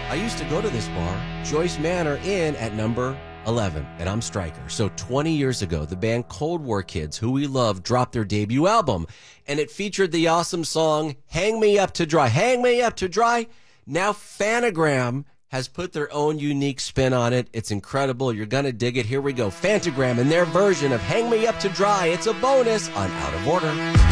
I used to go to this bar, Joyce Manor Inn at number 11, and I'm Stryker. So 20 years ago, the band Cold War Kids, who we love, dropped their debut album, and it featured the awesome song, Hang Me Up to Dry. Hang Me Up to Dry. Now Phantogram has put their own unique spin on it. It's incredible. You're going to dig it. Here we go. Phantogram and their version of Hang Me Up to Dry. It's a bonus on Out of Order.